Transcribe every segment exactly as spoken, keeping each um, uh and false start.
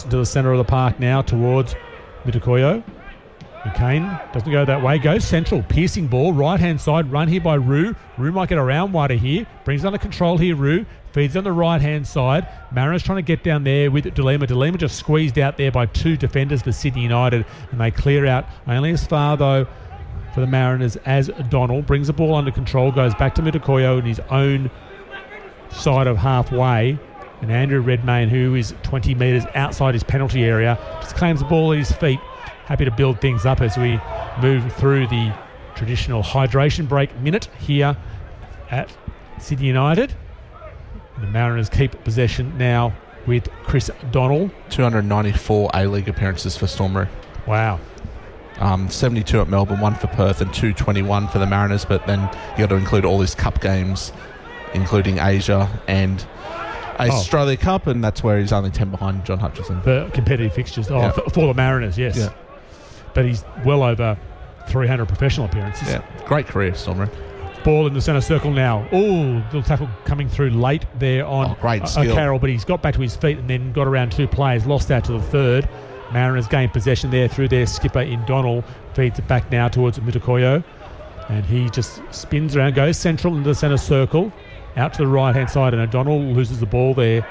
to the centre of the park now towards Mitakoyo. McCain doesn't go that way, goes central, piercing ball, right-hand side, run here by Rue. Rue might get around wider here, brings it under control here, Rue, feeds on the right-hand side. Mariners trying to get down there with DeLima. DeLima just squeezed out there by two defenders for Sydney United, and they clear out only as far, though, for the Mariners as Donald brings the ball under control, goes back to Mitakoyo in his own side of halfway, and Andrew Redmayne, who is twenty metres outside his penalty area, just claims the ball at his feet. Happy to build things up as we move through the traditional hydration break minute here at Sydney United. And the Mariners keep possession now with Chris Donald. two hundred ninety-four A-League appearances for Stormberry. Wow. Um, seventy-two at Melbourne, one for Perth, and two twenty-one for the Mariners. But then you got to include all his cup games, including Asia and Australia oh. Cup, and that's where he's only ten behind John Hutchison. For competitive fixtures. Oh, yeah. for, for the Mariners, yes. Yeah. But he's well over three hundred professional appearances. Yeah, great career, Stormberry. Ball in the centre circle now. Oh, little tackle coming through late there on oh, great skill. O'Carroll, but he's got back to his feet and then got around two players, lost out to the third. Mariners gained possession there through their skipper in Donald, feeds it back now towards Mitakoyo, and he just spins around, goes central into the centre circle, out to the right-hand side, and O'Donnell loses the ball there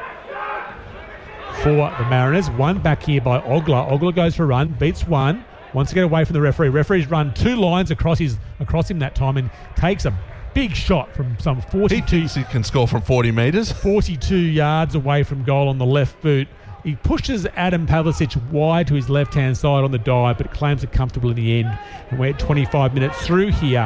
for the Mariners. One back here by Ogler. Ogler goes for a run, beats one, wants to get away from the referee. Referee's run two lines across his across him that time and takes a big shot from some forty-two... He thinks he can score from forty metres. forty-two yards away from goal on the left boot. He pushes Adam Pavlicic wide to his left-hand side on the dive, but claims it comfortable in the end. And we're twenty-five minutes through here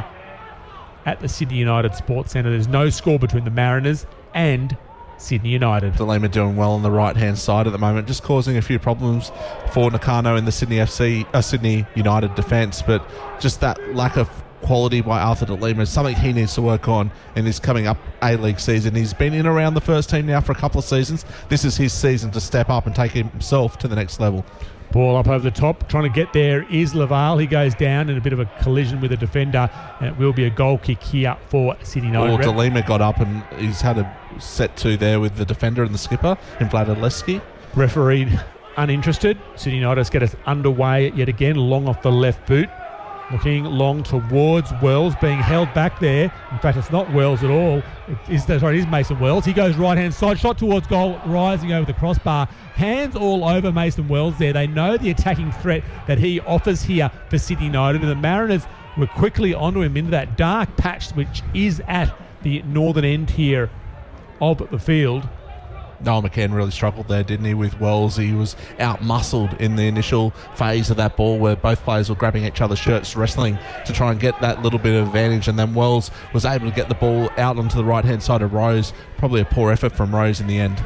at the Sydney United Sports Centre. There's no score between the Mariners and Sydney United. DeLima doing well on the right-hand side at the moment, just causing a few problems for Nakano in the Sydney F C, uh, Sydney United defence, but just that lack of quality by Arthur DeLima is something he needs to work on in his coming up A-League season. He's been in around the first team now for a couple of seasons. This is his season to step up and take himself to the next level. Ball up over the top, trying to get there is Laval. He goes down in a bit of a collision with a defender, and it will be a goal kick here for Sydney United. Well, DeLima got up and he's had a set two there with the defender and the skipper in Vladilevsky. Referee uninterested. Sydney United get us underway yet again, long off the left boot. Looking long towards Wells, being held back there. In fact, it's not Wells at all. It is, sorry, it is Mason Wells. He goes right-hand side, shot towards goal, rising over the crossbar. Hands all over Mason Wells there. They know the attacking threat that he offers here for Sydney United, and the Mariners were quickly onto him into that dark patch, which is at the northern end here of the field. Noel McCann really struggled there, didn't he, with Wells? He was out-muscled in the initial phase of that ball where both players were grabbing each other's shirts, wrestling to try and get that little bit of advantage, and then Wells was able to get the ball out onto the right-hand side of Rose. Probably a poor effort from Rose in the end.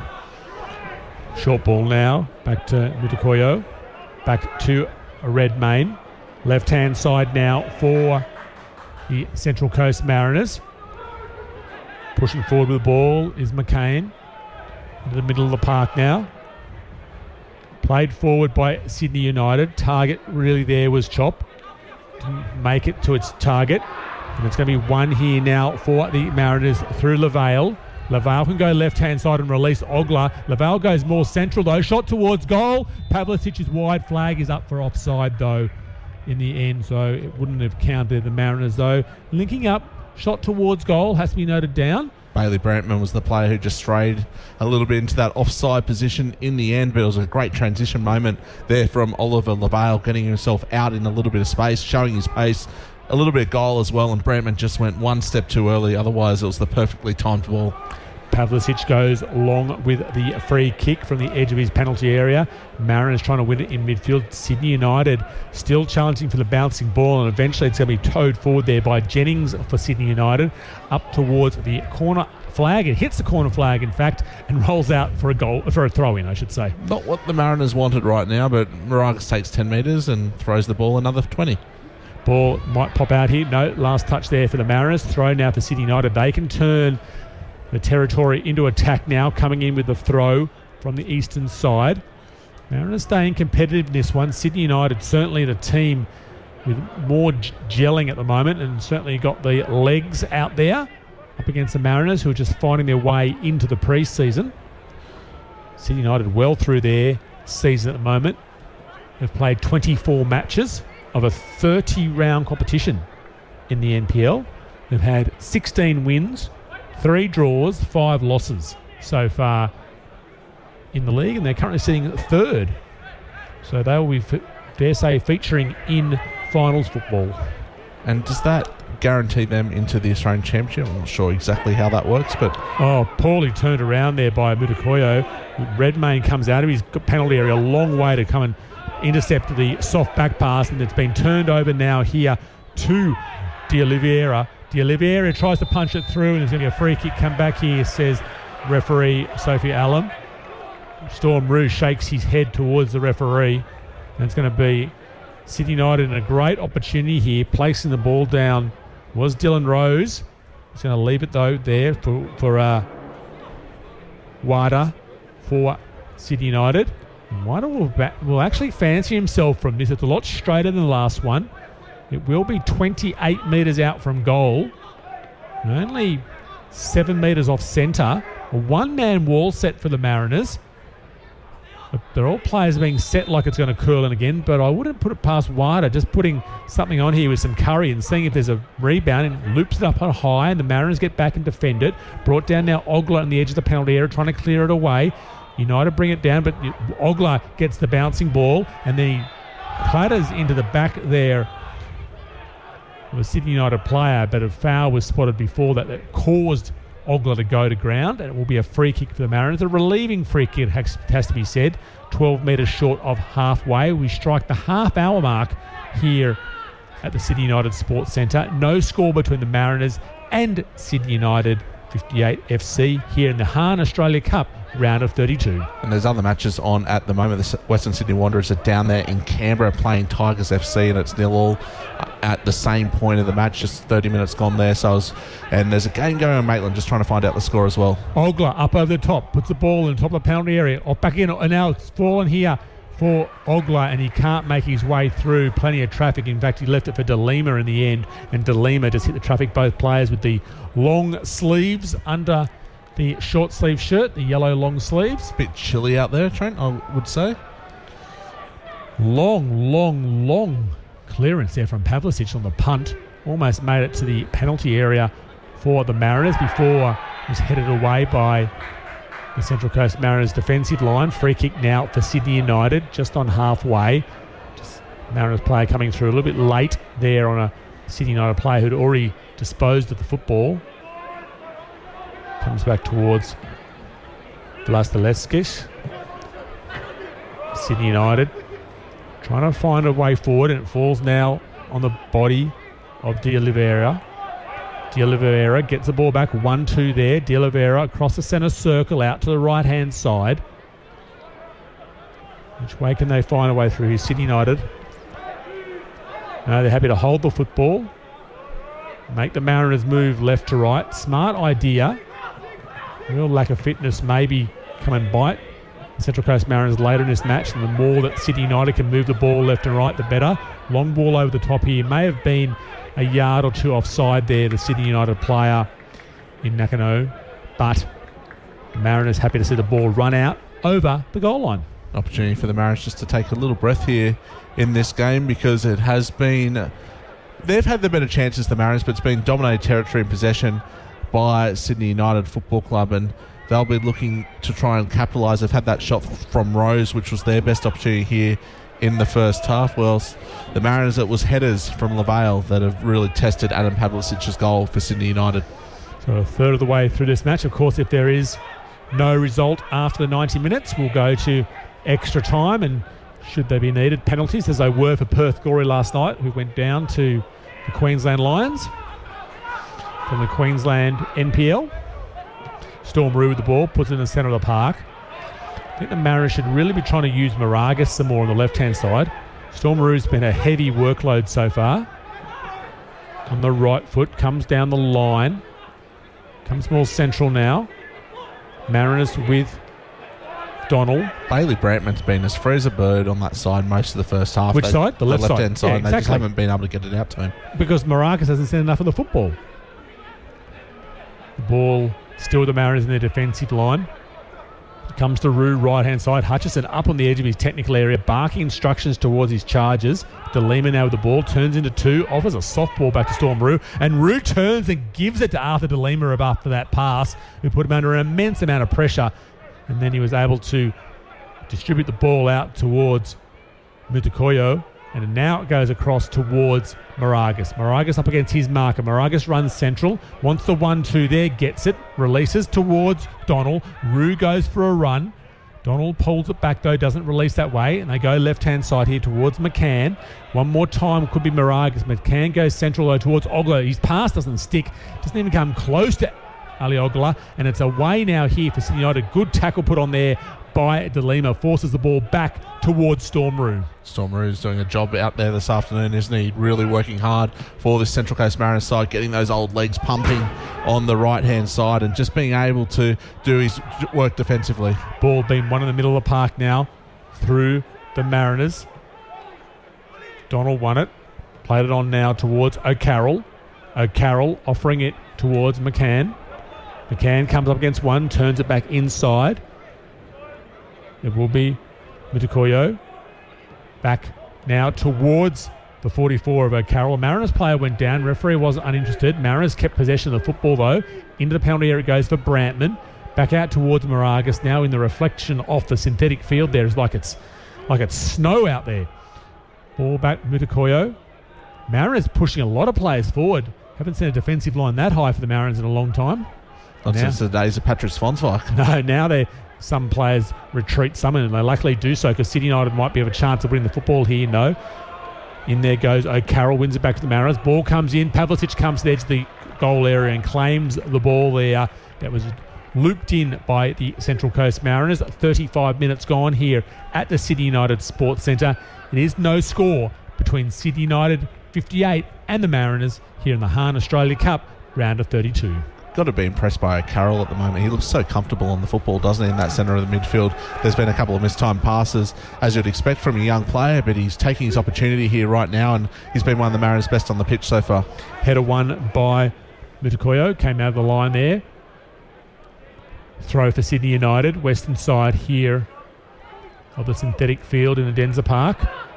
Short ball now, back to Mitakoyo, back to Redmayne. Left-hand side now for the Central Coast Mariners. Pushing forward with the ball is McCain. Into the middle of the park now. Played forward by Sydney United. Target really there was Chop. Didn't make it to its target. And it's going to be one here now for the Mariners through Lavale. Lavale can go left-hand side and release Ogler. Lavale goes more central though. Shot towards goal. Pavlicic's wide flag is up for offside though in the end. So it wouldn't have counted the Mariners though. Linking up. Shot towards goal has to be noted down. Bailey Brantman was the player who just strayed a little bit into that offside position in the end, but it was a great transition moment there from Oliver Lavale, getting himself out in a little bit of space, showing his pace, a little bit of goal as well, and Brantman just went one step too early. Otherwise, it was the perfectly timed ball. Pavlicic goes long with the free kick from the edge of his penalty area. Mariners trying to win it in midfield. Sydney United still challenging for the bouncing ball, and eventually it's going to be towed forward there by Jennings for Sydney United up towards the corner flag. It hits the corner flag, in fact, and rolls out for a goal, for a throw-in, I should say. Not what the Mariners wanted right now, but Moragas takes ten metres and throws the ball another twenty. Ball might pop out here. No, last touch there for the Mariners. Throw now for Sydney United. They can turn the territory into attack now, coming in with the throw from the eastern side. Mariners staying competitive in this one. Sydney United certainly the team with more g- gelling at the moment, and certainly got the legs out there up against the Mariners, who are just finding their way into the pre-season. Sydney United well through there. season at the moment. They've played twenty-four matches of a thirty-round competition in the N P L. They've had sixteen wins, three draws, five losses so far in the league, and they're currently sitting third. So they will be, dare say, featuring in finals football. And does that guarantee them into the Australian Championship? I'm not sure exactly how that works, but... Oh, poorly turned around there by Mutukoyo. Redmayne comes out of his penalty area a long way to come and intercept the soft back pass, and it's been turned over now here to De Oliveira. De Oliveira tries to punch it through, and there's going to be a free kick come back here, says referee Sophie Allen. Storm Rouge shakes his head towards the referee, and it's going to be Sydney United in a great opportunity here, placing the ball down was Dylan Rose. He's going to leave it though there for, for uh, Wada for Sydney United. And Wada will, ba- will actually fancy himself from this. It's a lot straighter than the last one. It will be twenty-eight metres out from goal, and only seven metres off centre. A one-man wall set for the Mariners. They're all players being set like it's going to curl in again, but I wouldn't put it past Wada, just putting something on here with some curry and seeing if there's a rebound, and loops it up on high, and the Mariners get back and defend it. Brought down now Ogler on the edge of the penalty area, trying to clear it away. United bring it down, but Ogler gets the bouncing ball, and then he clatters into the back there of a Sydney United player, but a foul was spotted before that that caused Ogler to go to ground, and it will be a free kick for the Mariners. A relieving free kick, it has, has to be said. twelve metres short of halfway. We strike the half-hour mark here at the Sydney United Sports Centre. No score between the Mariners and Sydney United fifty-eight F C here in the Hahn Australia Cup round of thirty-two. And there's other matches on at the moment. The Western Sydney Wanderers are down there in Canberra playing Tigers F C, and it's nil all at the same point of the match, just thirty minutes gone there. So, I was, and there's a game going on Maitland, just trying to find out the score as well. Ogler up over the top, puts the ball in the top of the penalty area, off back in, and now it's fallen here for Ogler, and he can't make his way through. Plenty of traffic. In fact, he left it for De Lima in the end, and De Lima just hit the traffic, both players with the long sleeves under the short sleeve shirt, the yellow long sleeves. A bit chilly out there, Trent, I would say. Long, long, long clearance there from Pavlicic on the punt. Almost made it to the penalty area for the Mariners before it was headed away by the Central Coast Mariners defensive line. Free kick now for Sydney United, just on halfway. Just Mariners player coming through a little bit late there on a Sydney United player who'd already disposed of the football. Comes back towards Vlastilevskis. Sydney United trying to find a way forward, and it falls now on the body of De Oliveira. De Oliveira gets the ball back, one two there. De Oliveira across the centre circle out to the right-hand side. Which way can they find a way through here? Sydney United. No, they're happy to hold the football. Make the Mariners move left to right. Smart idea. Real lack of fitness maybe come and bite the Central Coast Mariners later in this match, and the more that Sydney United can move the ball left and right, the better. Long ball over the top here. May have been a yard or two offside there, the Sydney United player in Nakano, but the Mariners happy to see the ball run out over the goal line. Opportunity for the Mariners just to take a little breath here in this game, because it has been... They've had the better chances, the Mariners, but it's been dominated territory in possession by Sydney United Football Club, and they'll be looking to try and capitalise. They've had that shot from Rose, which was their best opportunity here in the first half. Well, the Mariners, it was headers from LaVale that have really tested Adam Pavlicic's goal for Sydney United. So a third of the way through this match. Of course, if there is no result after the ninety minutes, we'll go to extra time, and should they be needed, penalties, as they were for Perth Glory last night, who went down to the Queensland Lions from the Queensland N P L. Storm Rue with the ball, puts it in the centre of the park. I think the Mariners should really be trying to use Moragas some more on the left-hand side. Storm Rue's been a heavy workload so far. On the right foot, comes down the line. Comes more central now. Mariners with Donald. Bailey Brantman's been as free as a bird on that side most of the first half. Which they, side? The left the side. left-hand side. Yeah, They exactly. just haven't been able to get it out to him. Because Moragas hasn't seen enough of the football. The ball still the Mariners in their defensive line. Comes to Roo, right-hand side. Hutchison up on the edge of his technical area, barking instructions towards his charges. De Lima now with the ball, turns into two, offers a soft ball back to Storm Roo, and Roo turns and gives it to Arthur De Lima after that pass, who put him under an immense amount of pressure, and then he was able to distribute the ball out towards Mutakoyo, and now it goes across towards Moragas. Moragas up against his marker. Moragas runs central, wants the one two there, gets it, releases towards Donald. Roo goes for a run. Donald pulls it back though, doesn't release that way, and they go left-hand side here towards McCann. One more time could be Moragas. McCann goes central though towards Ogler. His pass doesn't stick, doesn't even come close to Ali Ogler, and it's away now here for Sydney United. Good tackle put on there by De Lima, forces the ball back towards Storm Roo. Storm Roo's doing a job out there this afternoon, isn't he? Really working hard for this Central Coast Mariners side, getting those old legs pumping on the right-hand side and just being able to do his work defensively. Ball being won in the middle of the park now through the Mariners. Donald won it. Played it on now towards O'Carroll. O'Carroll offering it towards McCann. McCann comes up against one, turns it back inside. It will be Mutakoyo. Back now towards the forty-four of O'Carroll. Mariners player went down. Referee wasn't uninterested. Mariners kept possession of the football though. Into the penalty area it goes for Brantman. Back out towards Moragas. Now in the reflection off the synthetic field there is like it's like it's snow out there. Ball back Mutakoyo. Mariners pushing a lot of players forward. Haven't seen a defensive line that high for the Mariners in a long time. Not now, since the days of Patrick Svensvik. No, now they're some players retreat some, and they luckily do so because City United might be have a chance of winning the football here. No. In there goes O'Carroll, wins it back to the Mariners. Ball comes in. Pavlicic comes to the edge of the goal area and claims the ball there. That was looped in by the Central Coast Mariners. thirty-five minutes gone here at the City United Sports Centre. It is no score between City United fifty-eight and the Mariners here in the Hahn Australia Cup, round of thirty-two. Got to be impressed by Carroll at the moment. He looks so comfortable on the football, doesn't he, in that centre of the midfield. There's been a couple of mistimed passes, as you'd expect from a young player, but he's taking his opportunity here right now, and he's been one of the Mariners' best on the pitch so far. Header one by Mutakoyo, came out of the line there. Throw for Sydney United, western side here of the synthetic field in Adenza Park.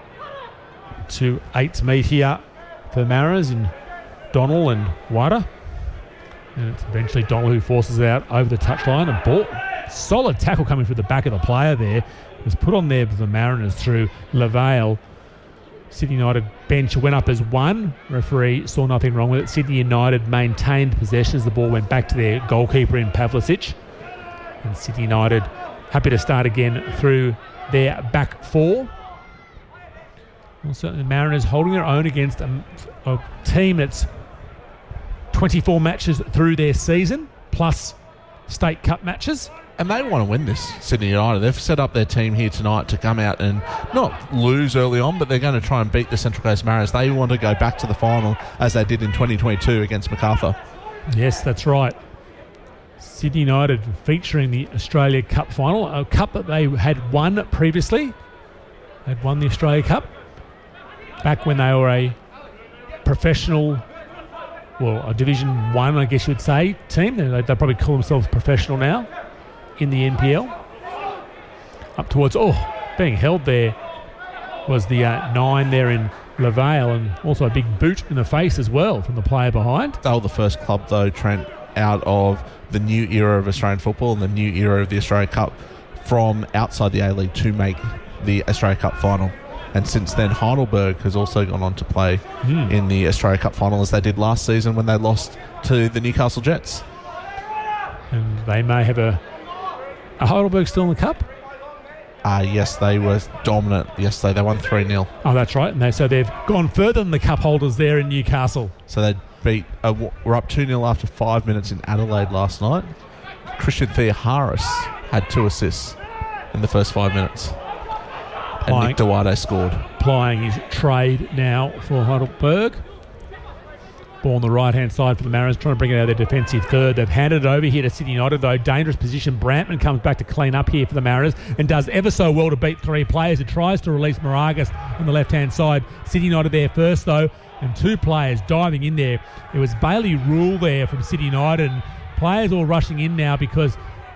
To eights meet here for the Mariners in Donnell and Wada. And it's eventually Donald who forces it out over the touchline. And ball, solid tackle coming through the back of the player there. It was put on there for the Mariners through Lavale. Sydney United bench went up as one. Referee saw nothing wrong with it. Sydney United maintained possession as the ball went back to their goalkeeper in Pavlicic. And Sydney United happy to start again through their back four. Well, certainly the Mariners holding their own against a, a team that's twenty-four matches through their season, plus State Cup matches. And they want to win this, Sydney United. They've set up their team here tonight to come out and not lose early on, but they're going to try and beat the Central Coast Mariners. They want to go back to the final as they did in twenty twenty-two against MacArthur. Yes, that's right. Sydney United featuring the Australia Cup final, a cup that they had won previously. They'd won the Australia Cup back when they were a professional, well, a Division One, I guess you would say, team. They, they probably call themselves professional now in the N P L. Up towards, oh, being held there was the uh, nine there in Lavale, and also a big boot in the face as well from the player behind. They were the first club, though, Trent, out of the new era of Australian football and the new era of the Australia Cup from outside the A-League to make the Australia Cup final. And since then, Heidelberg has also gone on to play mm. in the Australia Cup final, as they did last season when they lost to the Newcastle Jets. And they may have a... Are Heidelberg still in the Cup? Uh, yes, they were dominant yesterday. They won three nil. Oh, that's right. And they, so they've gone further than the Cup holders there in Newcastle. So they beat... Uh, we're up two nil after five minutes in Adelaide last night. Christian Theoharis had two assists in the first five minutes. And Plying, Nick Duarte scored. Plying his trade now for Heidelberg. Ball on the right-hand side for the Mariners, trying to bring it out of their defensive third. They've handed it over here to Sydney United, though. Dangerous position. Brantman comes back to clean up here for the Mariners and does ever so well to beat three players. It tries to release Moragas on the left-hand side. Sydney United there first, though, and two players diving in there. It was Bailey Rule there from Sydney United, and players all rushing in now because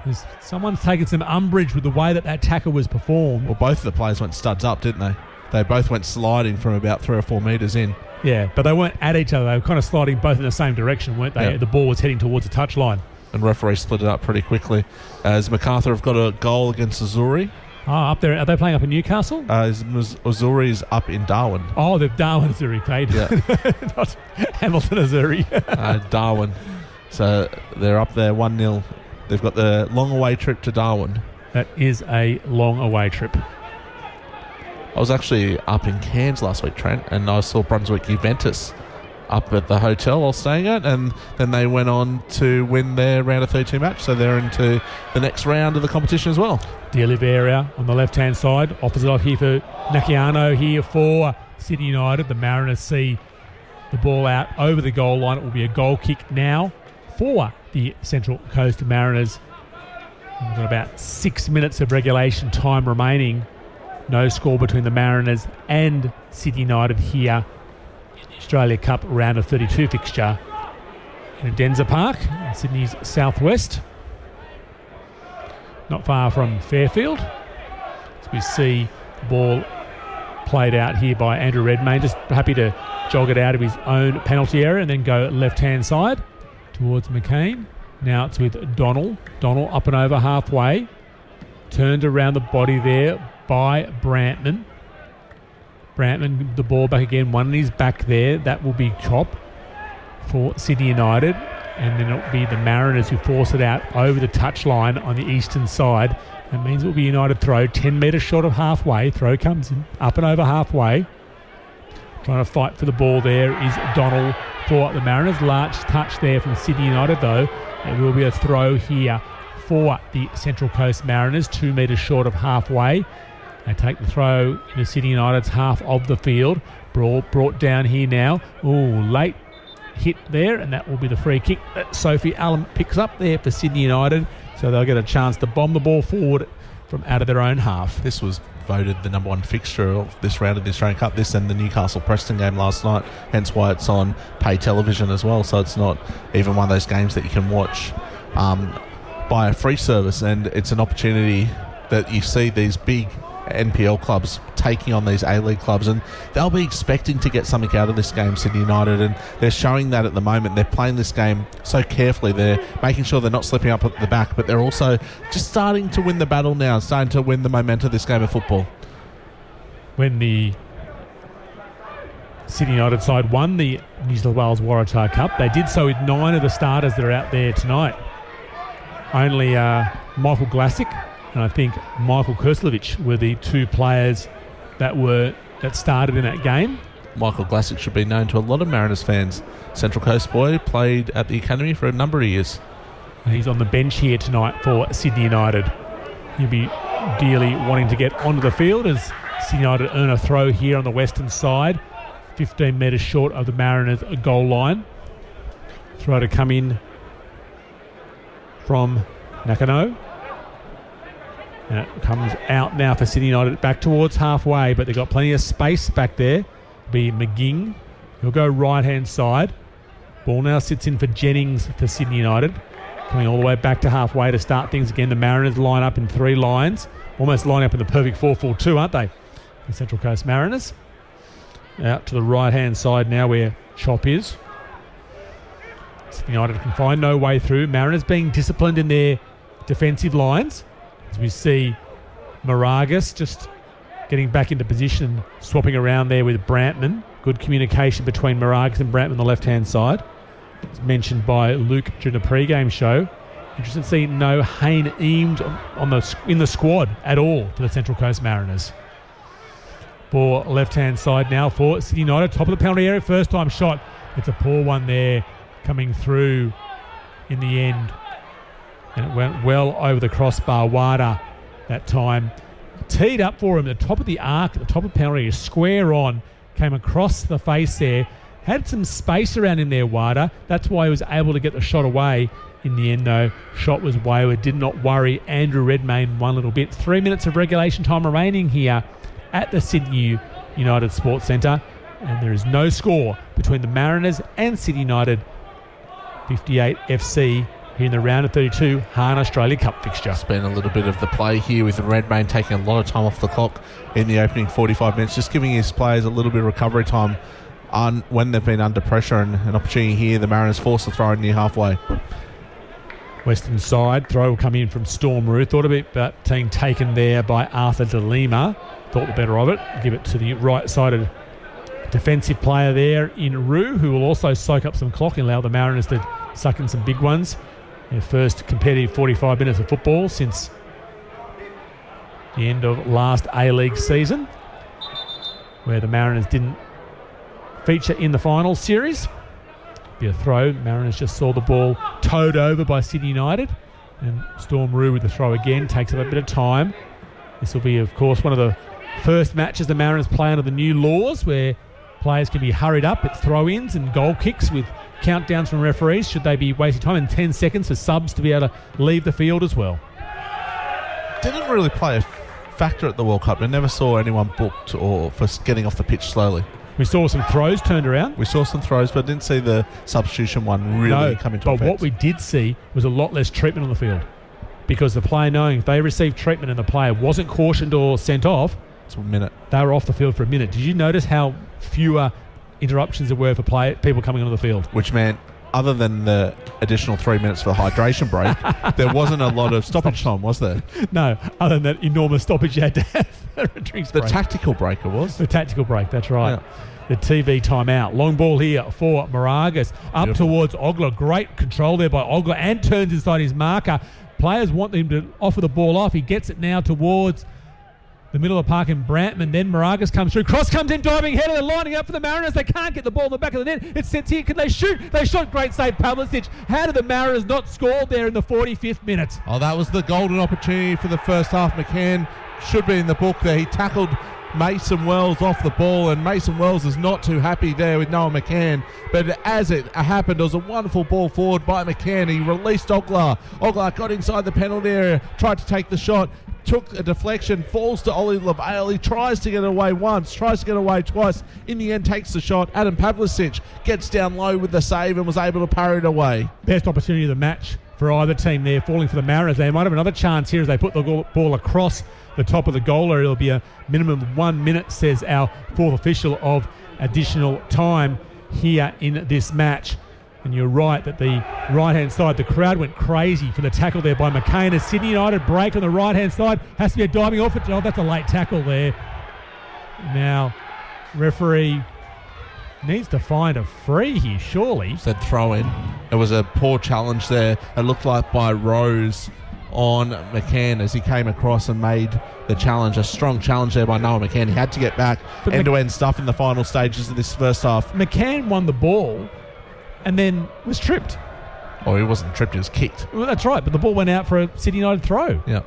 There's, someone's taken some umbrage with the way that that tackle was performed. Well, both of the players went studs up, didn't they? They both went sliding from about three or four metres in. Yeah, but they weren't at each other. They were kind of sliding both in the same direction, weren't they? Yeah. The ball was heading towards the touchline. And referee split it up pretty quickly. As Macarthur have got a goal against Azuri. Oh, up there. Are they playing up in Newcastle? Uh, Azuri's up in Darwin. Oh, they've Darwin Azuri played. Yeah. Not Hamilton Azuri. uh, Darwin. So they're up there one nil. They've got the long away trip to Darwin. That is a long away trip. I was actually up in Cairns last week, Trent, and I saw Brunswick Juventus up at the hotel I was staying at, and then they went on to win their round of thirty-two match, so they're into the next round of the competition as well. De Oliveira on the left-hand side, opposite off here for Nakiano here for Sydney United. The Mariners see the ball out over the goal line. It will be a goal kick now for the Central Coast Mariners. We've got about six minutes of regulation time remaining. No score between the Mariners and Sydney United here in the Australia Cup round of thirty-two fixture in Adenza Park in Sydney's southwest. Not far from Fairfield. As we see the ball played out here by Andrew Redmayne, just happy to jog it out of his own penalty area and then go left-hand side towards McCain. Now it's with Donald. Donald up and over halfway. Turned around the body there by Brantman. Brantman, the ball back again. One in his back there. That will be chop for Sydney United. And then it'll be the Mariners who force it out over the touchline on the eastern side. That means it will be United throw. ten metres short of halfway. Throw comes in up and over halfway. Trying to fight for the ball there is Donald for the Mariners. Large touch there from Sydney United though. There will be a throw here for the Central Coast Mariners. Two metres short of halfway. They take the throw into Sydney United's half of the field. Brought, brought down here now. Ooh, late hit there, and that will be the free kick that Sophie Allen picks up there for Sydney United. So they'll get a chance to bomb the ball forward from out of their own half. This was voted the number one fixture of this round of the Australian Cup. This and the Newcastle Preston game last night, hence why it's on pay television as well. So it's not even one of those games that you can watch um, by a free service, and it's an opportunity that you see these big N P L clubs taking on these A-League clubs, and they'll be expecting to get something out of this game, Sydney United, and they're showing that at the moment. They're playing this game so carefully. They're making sure they're not slipping up at the back, but they're also just starting to win the battle now, starting to win the momentum of this game of football. When the Sydney United side won the New South Wales Waratah Cup, they did so with nine of the starters that are out there tonight. Only uh, Michael Glassick and I think Michael Kurslovic were the two players that were that started in that game. Michael Glassick should be known to a lot of Mariners fans. Central Coast boy, played at the academy for a number of years. He's on the bench here tonight for Sydney United. He'll be dearly wanting to get onto the field as Sydney United earn a throw here on the western side, fifteen metres short of the Mariners goal line. Throw to come in from Nakano. And it comes out now for Sydney United back towards halfway, but they've got plenty of space back there. Be McGing. He'll go right-hand side. Ball now sits in for Jennings for Sydney United. Coming all the way back to halfway to start things again. The Mariners line up in three lines. Almost line up in the perfect four four two, aren't they? The Central Coast Mariners. Out to the right-hand side now where Chop is. Sydney United can find no way through. Mariners being disciplined in their defensive lines. As we see Moragas just getting back into position, swapping around there with Brantman. Good communication between Moragas and Brantman on the left-hand side. As mentioned by Luke during the pre-game show. Interesting to see no Hayne Eames on the, in the squad at all for the Central Coast Mariners. For left-hand side now for Sydney United. Top of the penalty area, first-time shot. It's a poor one there coming through in the end. And it went well over the crossbar. Wada that time teed up for him at the top of the arc, at the top of the penalty, square on, came across the face there, had some space around in there, Wada. That's why he was able to get the shot away. In the end, though, shot was wayward, did not worry Andrew Redmayne one little bit. Three minutes of regulation time remaining here at the Sydney United Sports Centre, and there is no score between the Mariners and Sydney United. fifty-eight F C here in the round of thirty-two Hahn Australia Cup fixture. It's been a little bit of the play here with Redmayne taking a lot of time off the clock in the opening forty-five minutes, just giving his players a little bit of recovery time on when they've been under pressure, and an opportunity here. The Mariners forced to throw in near halfway. Western side, throw will come in from Storm Roux. Thought a bit about being taken there by Arthur De Lima. Thought the better of it. Give it to the right-sided defensive player there in Roux, who will also soak up some clock and allow the Mariners to suck in some big ones. Their first competitive forty-five minutes of football since the end of last A-League season, where the Mariners didn't feature in the final series. Be a throw. Mariners just saw the ball towed over by Sydney United, and Storm Roux with the throw again takes up a bit of time. This will be, of course, one of the first matches the Mariners play under the new laws, where players can be hurried up at throw-ins and goal kicks with countdowns from referees should they be wasting time, and ten seconds for subs to be able to leave the field as well. Didn't really play a factor at the World Cup. I never saw anyone booked or for getting off the pitch slowly. We saw some throws turned around. We saw some throws, but didn't see the substitution one really no, come into but effect. What we did see was a lot less treatment on the field, because the player, knowing if they received treatment and the player wasn't cautioned or sent off, it's a minute. They were off the field for a minute. Did you notice how fewer interruptions there were for play, people coming onto the field? Which meant, other than the additional three minutes for the hydration break, there wasn't a lot of stoppage time, was there? No, other than that enormous stoppage you had to have for a drinks The break. tactical break it was. The tactical break, that's right. Yeah. The T V timeout. Long ball here for Moragas. Up Beautiful. towards Ogler. Great control there by Ogler, and turns inside his marker. Players want him to offer the ball off. He gets it now towards the middle of the park in Brantman. Then Moragas comes through. Cross comes in, diving header. They're lining up for the Mariners. They can't get the ball in the back of the net. It's sent here. Can they shoot? They shot. Great save, Pavlicic. How did the Mariners not score there in the forty-fifth minute? Oh, that was the golden opportunity for the first half. McCann should be in the book there. He tackled Mason Wells off the ball, and Mason Wells is not too happy there with Noah McCann. But as it happened, it was a wonderful ball forward by McCann. He released Ogler. Ogler got inside the penalty area, tried to take the shot, took a deflection, falls to Ollie LaVale. He tries to get away once, tries to get away twice. In the end, takes the shot. Adam Pavlicic gets down low with the save and was able to parry it away. Best opportunity of the match for either team there, falling for the Mariners. They might have another chance here as they put the ball across the top of the goal area. It'll be a minimum of one minute, says our fourth official, of additional time here in this match. And you're right that the right-hand side, the crowd went crazy for the tackle there by McCain. As Sydney United break on the right-hand side, has to be a diving off it. Oh, that's a late tackle there. Now, referee needs to find a free here, surely. Said throw in. It was a poor challenge there. It looked like by Rose on McCann as he came across and made the challenge. A strong challenge there by Noah McCann. He had to get back. But end-to-end Mc- stuff in the final stages of this first half. McCann won the ball and then was tripped. Oh, he wasn't tripped, he was kicked. Well, that's right, but the ball went out for a Sydney United throw. Yeah.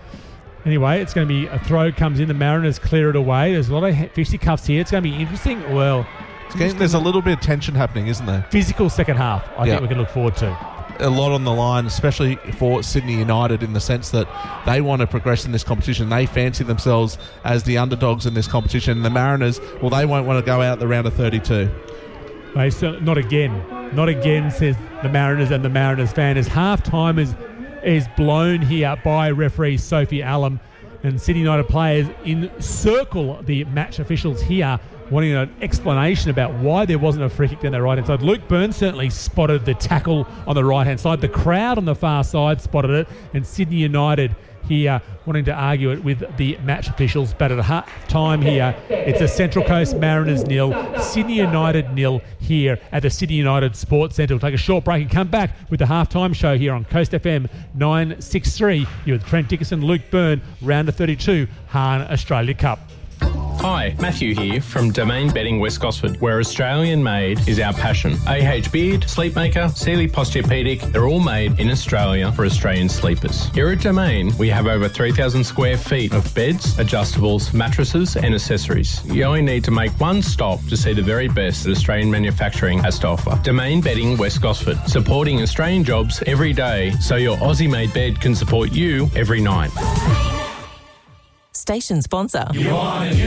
Anyway, it's going to be a throw comes in. The Mariners clear it away. There's a lot of fisticuffs here. It's going to be interesting. Well, it's getting, there's a little bit of tension happening, isn't there? Physical second half, I yeah. think we can look forward to. A lot on the line, especially for Sydney United, in the sense that they want to progress in this competition. They fancy themselves as the underdogs in this competition. The Mariners, well, they won't want to go out the round of thirty-two. They so, not again. Not again, says the Mariners and the Mariners fan, as half-time is, is blown here by referee Sophie Allam, and Sydney United players encircle the match officials here, wanting an explanation about why there wasn't a free kick down their right-hand side. Luke Burns certainly spotted the tackle on the right-hand side. The crowd on the far side spotted it, and Sydney United here wanting to argue it with the match officials. But at half time here, it's a Central Coast Mariners nil, Sydney United nil here at the Sydney United Sports Centre. We'll take a short break and come back with the halftime show here on Coast F M nine sixty-three. You're with Trent Dickinson, Luke Byrne, round of thirty-two, Hahn Australia Cup. Hi, Matthew here from Domain Bedding West Gosford, where Australian made is our passion. A H Beard, Sleepmaker, Sealy Posturepedic, they're all made in Australia for Australian sleepers. Here at Domain, we have over three thousand square feet of beds, adjustables, mattresses and accessories. You only need to make one stop to see the very best that Australian manufacturing has to offer. Domain Bedding West Gosford, supporting Australian jobs every day so your Aussie-made bed can support you every night. Station sponsor.